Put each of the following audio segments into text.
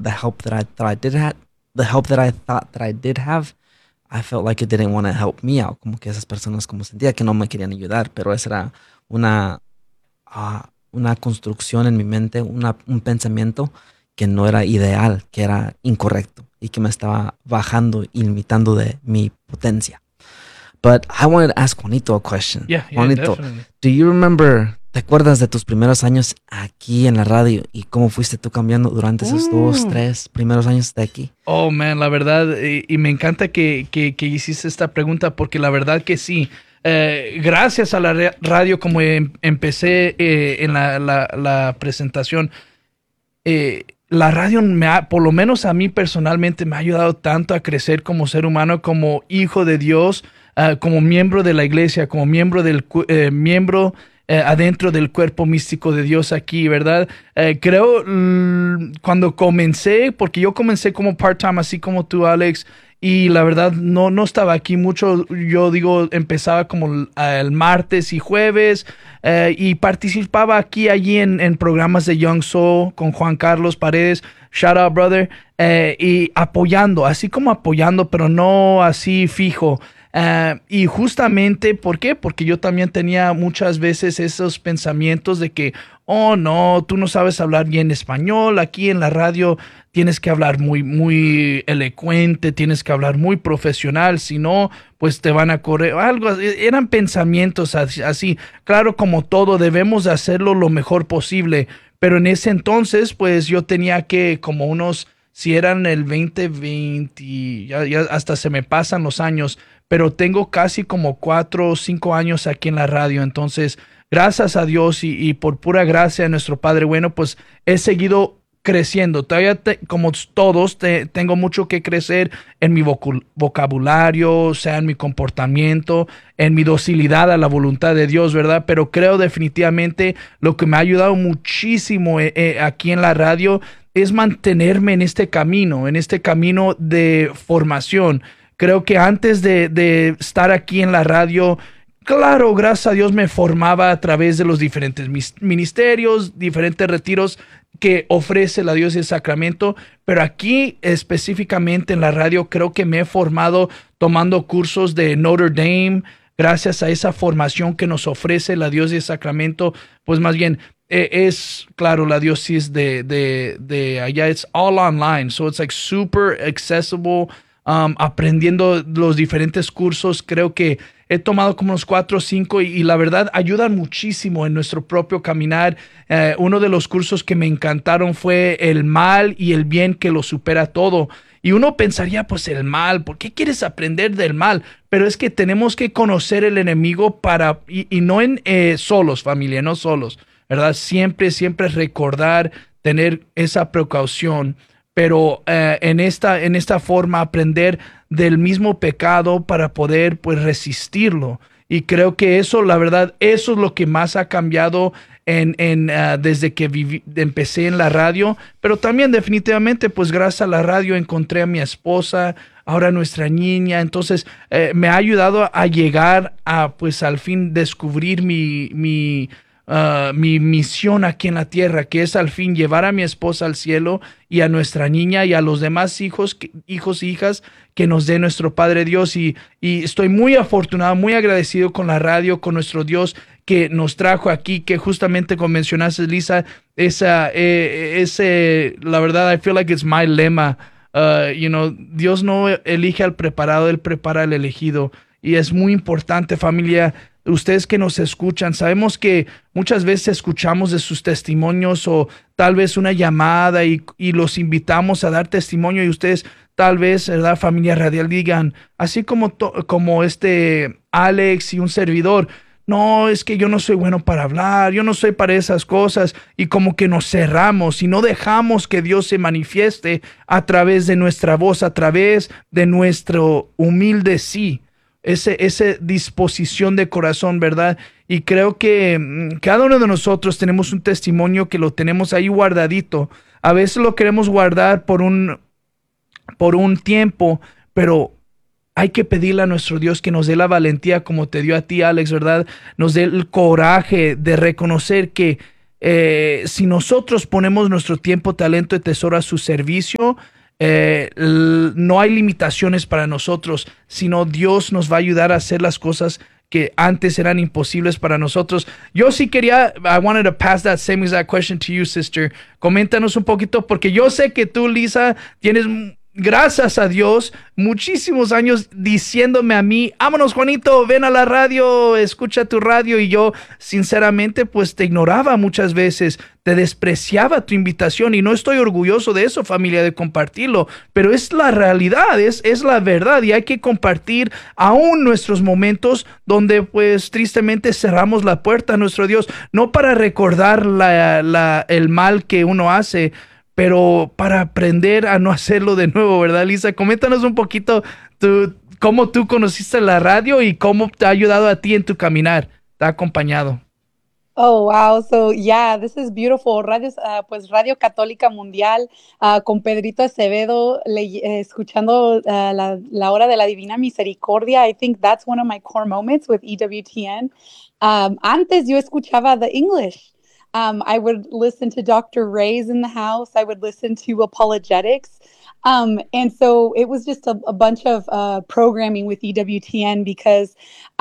the help that I thought I did have, the help that I thought that I did have, I felt like it didn't want to help me out. Como que esas personas como sentía que no me querían ayudar, pero esa era una, una construcción en mi mente, un pensamiento que no era ideal, que era incorrecto y que me estaba bajando y limitando de mi potencia. But I wanted to ask Juanito a question. Yeah, Juanito, definitely. do you remember, te acuerdas de tus primeros años aquí en la radio y cómo fuiste tú cambiando durante esos 2, 3 primeros años de aquí? Oh, man, la verdad, y me encanta que hiciste esta pregunta porque la verdad que sí. Gracias a la radio, como empecé en la presentación, la radio por lo menos a mí personalmente me ha ayudado tanto a crecer como ser humano, como hijo de Dios, como miembro de la iglesia, como miembro adentro del cuerpo místico de Dios aquí, ¿verdad? Creo cuando comencé, porque yo comencé como part-time, así como tú, Alex, y la verdad no estaba aquí mucho. Yo digo, empezaba como el martes y jueves, y participaba aquí, allí en programas de Young Soul con Juan Carlos Paredes, shout out brother, y apoyando, así como apoyando, pero no así fijo. Y justamente, ¿por qué? Porque yo también tenía muchas veces esos pensamientos de que, oh no, tú no sabes hablar bien español, aquí en la radio tienes que hablar muy elocuente, tienes que hablar muy profesional, si no, pues te van a correr, algo, eran pensamientos así. Claro, como todo, debemos de hacerlo lo mejor posible, pero en ese entonces, pues yo tenía que como unos, si eran el 2020, ya hasta se me pasan los años, pero tengo casi como 4 o 5 años aquí en la radio. Entonces, gracias a Dios y por pura gracia de nuestro Padre bueno, pues he seguido creciendo. Todavía, como todos, tengo mucho que crecer en mi vocabulario, o sea, en mi comportamiento, en mi docilidad a la voluntad de Dios, ¿verdad? Pero creo definitivamente lo que me ha ayudado muchísimo aquí en la radio es mantenerme en este camino de formación. Creo que antes de estar aquí en la radio, claro, gracias a Dios me formaba a través de los diferentes ministerios, diferentes retiros que ofrece la Diócesis de Sacramento, pero aquí específicamente en la radio creo que me he formado tomando cursos de Notre Dame. Gracias a esa formación que nos ofrece la Diócesis de Sacramento, pues más bien es, claro, la diócesis de allá, it's all online, so it's like super accessible. Aprendiendo los diferentes cursos, creo que he tomado como unos 4 o 5 y la verdad ayudan muchísimo en nuestro propio caminar. Uno de los cursos que me encantaron fue el mal y el bien que lo supera todo. Y uno pensaría, pues el mal, ¿por qué quieres aprender del mal? Pero es que tenemos que conocer el enemigo y no solos, familia, no solos, ¿verdad? Siempre recordar, tener esa precaución. Pero en esta forma aprender del mismo pecado para poder pues resistirlo. Y creo que eso, la verdad, eso es lo que más ha cambiado desde que empecé en la radio. Pero también definitivamente pues gracias a la radio encontré a mi esposa, ahora nuestra niña. Entonces me ha ayudado a llegar a pues al fin descubrir mi misión aquí en la tierra, que es al fin llevar a mi esposa al cielo y a nuestra niña y a los demás hijos e hijas que nos dé nuestro Padre Dios. Y estoy muy afortunado, muy agradecido con la radio, con nuestro Dios que nos trajo aquí, que justamente como mencionaste, Lisa, la verdad, I feel like it's my lema. Dios no elige al preparado, Él prepara al elegido. Y es muy importante, familia, ustedes que nos escuchan, sabemos que muchas veces escuchamos de sus testimonios o tal vez una llamada y los invitamos a dar testimonio y ustedes tal vez, ¿verdad? Familia radial, digan, así como Alex y un servidor, no, es que yo no soy bueno para hablar, yo no soy para esas cosas, y como que nos cerramos y no dejamos que Dios se manifieste a través de nuestra voz, a través de nuestro humilde sí. Esa disposición de corazón, ¿verdad? Y creo que cada uno de nosotros tenemos un testimonio que lo tenemos ahí guardadito. A veces lo queremos guardar por un tiempo, pero hay que pedirle a nuestro Dios que nos dé la valentía como te dio a ti, Alex, ¿verdad? Nos dé el coraje de reconocer que si nosotros ponemos nuestro tiempo, talento y tesoro a su servicio, no hay limitaciones para nosotros, sino Dios nos va a ayudar a hacer las cosas que antes eran imposibles para nosotros. Yo sí quería, I wanted to pass that same exact question to you, sister. Coméntanos un poquito, porque yo sé que tú, Lisa, tienes, gracias a Dios, muchísimos años diciéndome a mí, vámonos, Juanito, ven a la radio, escucha tu radio. Y yo, sinceramente, pues te ignoraba muchas veces, te despreciaba tu invitación. Y no estoy orgulloso de eso, familia, de compartirlo, pero es la realidad, es la verdad. Y hay que compartir aún nuestros momentos donde, pues, tristemente cerramos la puerta a nuestro Dios, no para recordar el mal que uno hace, pero para aprender a no hacerlo de nuevo, ¿verdad, Lisa? Coméntanos un poquito cómo tú conociste la radio y cómo te ha ayudado a ti en tu caminar, te ha acompañado. Oh, wow. So, yeah, this is beautiful. Pues Radio Católica Mundial, con Pedrito Acevedo, escuchando la hora de la Divina Misericordia. I think that's one of my core moments with EWTN. Antes yo escuchaba the English. I would listen to Dr. Ray's in the house. I would listen to apologetics. And so it was just a bunch of programming with EWTN because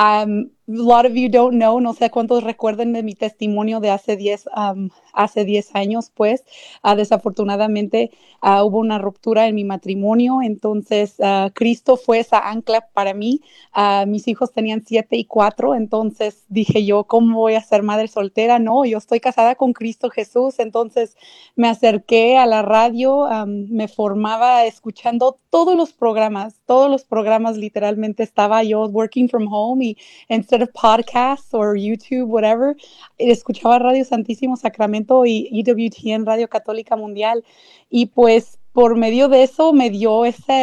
a lot of you don't know, no sé cuántos recuerden de mi testimonio de hace 10 años, pues desafortunadamente hubo una ruptura en mi matrimonio, entonces Cristo fue esa ancla para mí. Mis hijos tenían 7 y 4, entonces dije yo, ¿cómo voy a ser madre soltera? No, yo estoy casada con Cristo Jesús, entonces me acerqué a la radio, me formaba escuchando todos los programas literalmente estaba yo working from home y instead of podcasts or YouTube, whatever, escuchaba Radio Santísimo Sacramento y EWTN, Radio Católica Mundial. Y pues por medio de eso me dio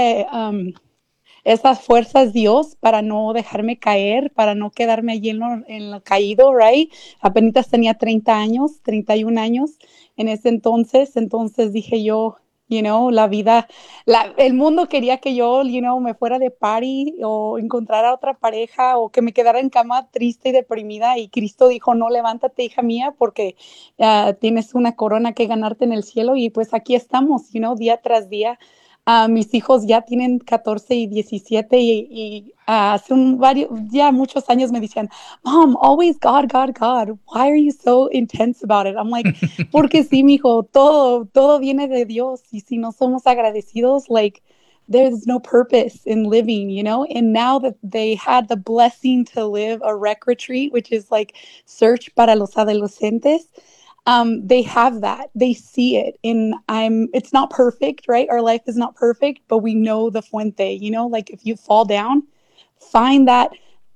esas fuerzas Dios para no dejarme caer, para no quedarme allí en lo caído, right? Apenas tenía 30 años, 31 años en ese entonces dije yo, la vida, el mundo quería que yo, me fuera de party o encontrara otra pareja o que me quedara en cama triste y deprimida y Cristo dijo, no, levántate, hija mía, porque tienes una corona que ganarte en el cielo y pues aquí estamos, día tras día. Mis hijos ya tienen 14 y 17 y hace ya muchos años me decían, Mom, always God, God, God. Why are you so intense about it? I'm like, porque sí, mijo, todo viene de Dios y si no somos agradecidos, like, there's no purpose in living, And now that they had the blessing to live a rec retreat, which is like search para los adolescentes, they have that, they see it, and it's not perfect, right? Our life is not perfect, but we know the fuente, like if you fall down, find that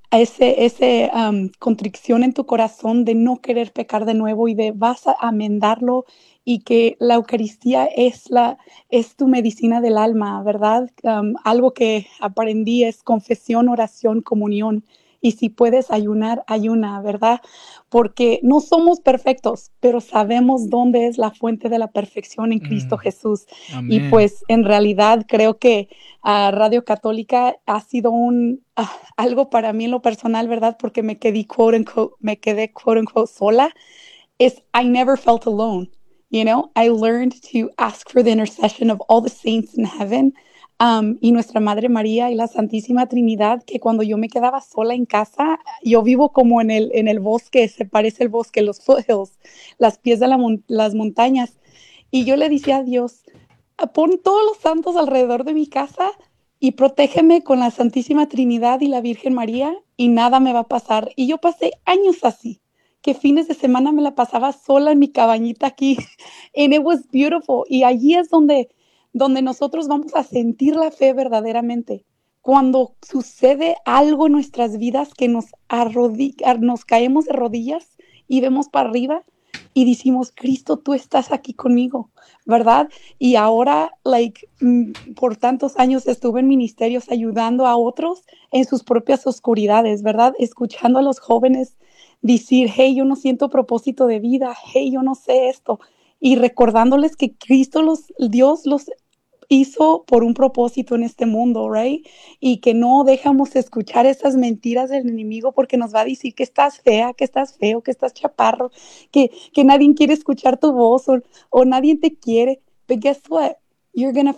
ese contrición en tu corazón de no querer pecar de nuevo y de vas a amendarlo y que la Eucaristía es tu medicina del alma, ¿verdad? Algo que aprendí es confesión, oración, comunión. Y si puedes ayunar, ayuna, ¿verdad? Porque no somos perfectos, pero sabemos dónde es la fuente de la perfección en Cristo Jesús. Amén. Y pues en realidad creo que Radio Católica ha sido algo para mí en lo personal, ¿verdad? Porque me quedé quote unquote sola. I never felt alone. I learned to ask for the intercession of all the saints in heaven. Y nuestra Madre María y la Santísima Trinidad, que cuando yo me quedaba sola en casa, yo vivo como en el bosque, se parece el bosque, los foothills, las pies de las montañas. Y yo le decía a Dios, pon todos los santos alrededor de mi casa y protégeme con la Santísima Trinidad y la Virgen María y nada me va a pasar. Y yo pasé años así, que fines de semana me la pasaba sola en mi cabañita aquí. And it was beautiful. Y allí es donde nosotros vamos a sentir la fe verdaderamente. Cuando sucede algo en nuestras vidas que nos caemos de rodillas y vemos para arriba y decimos, Cristo, tú estás aquí conmigo, ¿verdad? Y ahora, por tantos años estuve en ministerios ayudando a otros en sus propias oscuridades, ¿verdad? Escuchando a los jóvenes decir, hey, yo no siento propósito de vida, hey, yo no sé esto. Y recordándoles que Cristo, Dios los hizo por un propósito en este mundo, right? Y que no dejamos escuchar esas mentiras del enemigo porque nos va a decir que estás fea, que estás feo, que estás chaparro, que nadie quiere escuchar tu voz o nadie te quiere. But guess what? You're gonna